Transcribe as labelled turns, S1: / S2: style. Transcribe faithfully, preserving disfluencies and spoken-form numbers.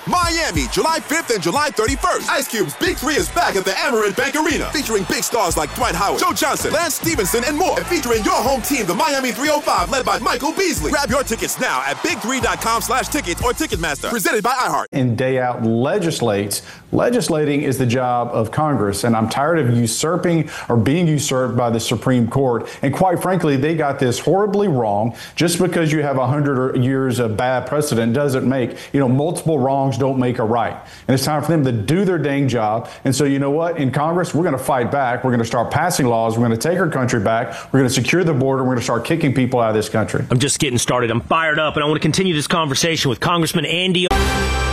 S1: Miami, July fifth and July thirty-first. Ice Cube's Big Three is back at the Amerant Bank Arena, featuring big stars like Dwight Howard, Joe Johnson, Lance Stevenson, and more. And featuring your home team, the Miami three oh five, led by Michael Beasley. Grab your tickets now at big three dot com slash tickets or Ticketmaster. Presented by iHeart.
S2: And day out legislates. Legislating is the job of Congress, and I'm tired of usurping or being usurped by the Supreme Court. And quite frankly, they got this horribly wrong. Just because you have a hundred years of bad precedent doesn't make, you know, multiple wrongs don't make a right. And it's time for them to do their dang job. And so, you know what? In Congress, we're going to fight back. We're going to start passing laws. We're going to take our country back. We're going to secure the border. We're going to start kicking people out of this country.
S3: I'm just getting started. I'm fired up, and I want to continue this conversation with Congressman Andy.